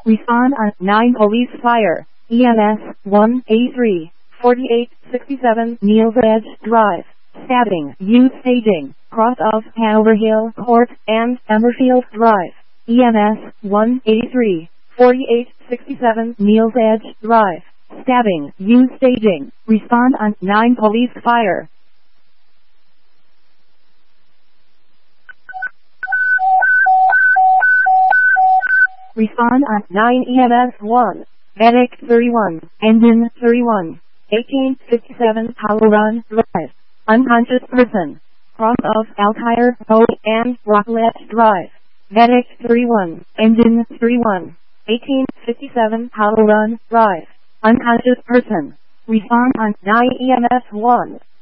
Respond on 9 police fire. EMS 183 4867 Neil's Edge Drive. Stabbing, use staging, cross of Hanover Hill Court and Emerfield Drive. EMS 183 4867 Neil's Edge Drive. Stabbing, use staging. Respond on 9 police fire. Respond on 9 EMS 1. Medic 31, Engine 31, 1857 Hollow Run Drive. Unconscious person. Cross of Alkire Road and Rockledge Drive. Medic 31, Engine 31, 1857 Hollow Run Drive. Unconscious person. Respond on 9 EMS 1.